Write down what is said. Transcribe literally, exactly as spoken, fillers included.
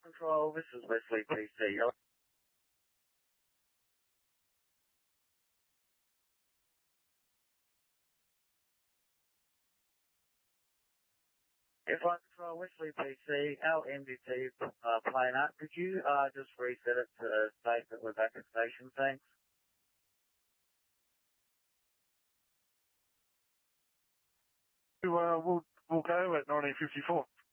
Control, this is Wesley P C. If I Control Wesley P C, our M D T uh, playing up, could you uh, just reset it to state that we're back at station, thanks? Uh, we'll, we'll go at nineteen fifty-four.